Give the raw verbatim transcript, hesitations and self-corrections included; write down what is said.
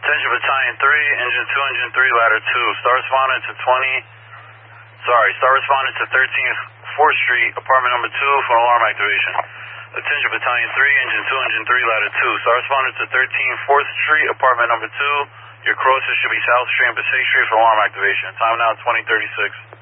Attention Battalion three, Engine two, Engine three, Ladder two. Start responding to twenty, sorry, start responding to thirteenth fourth Street, apartment number two for alarm activation. Attention Battalion three, Engine two, Engine three, Ladder two. Start responding to thirteenth fourth Street, apartment number two. Your closest should be South Street and Passaic Street for alarm activation. Time now twenty thirty-six.